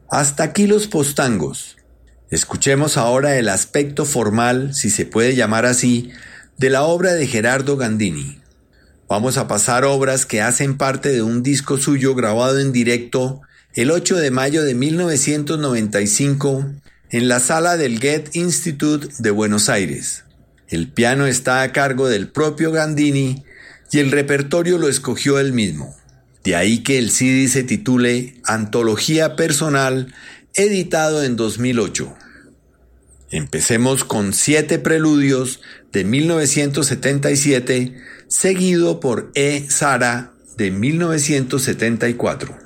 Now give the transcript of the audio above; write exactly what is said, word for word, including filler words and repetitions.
Hasta aquí los postangos. Escuchemos ahora el aspecto formal, si se puede llamar así, de la obra de Gerardo Gandini. Vamos a pasar obras que hacen parte de un disco suyo grabado en directo el ocho de mayo de mil novecientos noventa y cinco en la sala del Goethe Institut de Buenos Aires. El piano está a cargo del propio Gandini y el repertorio lo escogió él mismo. De ahí que el C D se titule Antología Personal, editado en dos mil ocho. Empecemos con Siete Preludios de mil novecientos setenta y siete, seguido por E. Sara de mil novecientos setenta y cuatro.